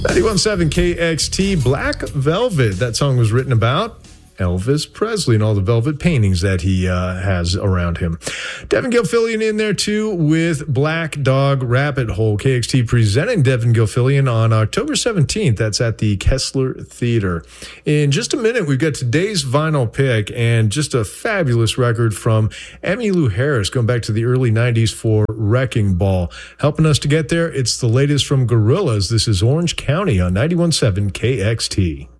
91.7 KXT, Black Velvet. That song was written about Elvis Presley and all the velvet paintings that he has around him. Devin Gilfillian in there too with Black Dog Rabbit Hole. KXT presenting Devin Gilfillian on October 17th. That's at the Kessler Theater. In just a minute, we've got today's vinyl pick and just a fabulous record from Emmylou Harris going back to the early 90s for Wrecking Ball. Helping us to get there, it's the latest from Gorillaz. This is Orange County on 91.7 KXT.